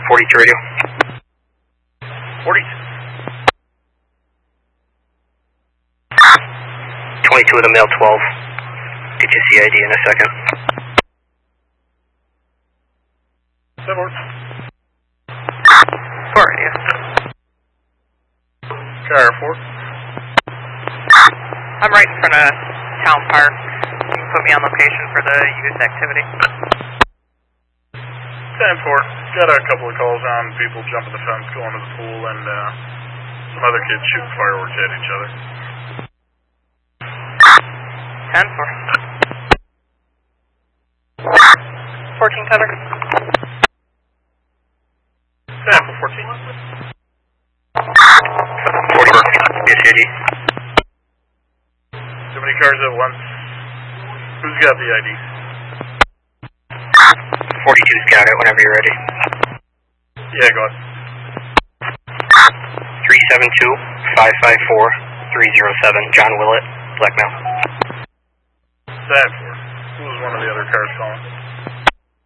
42 radio. 40. 22 with a male 12. Get your CID in a second. 7 4. 4 radio. Car 4. I'm right in front of Town Park. You can put me on location for the youth activity. 10-4. Got a couple of calls on people jumping the fence, going to the pool, and some other kids shooting fireworks at each other. 10-4. 14 cover. 10 for 14. 40 work. Get CID. Too many cars at once. Who's got the ID? 42's got it whenever you're ready. Yeah, go ahead. 372-554-307. John Willett, Blackmail. 10-4. Who was one of the other cars calling?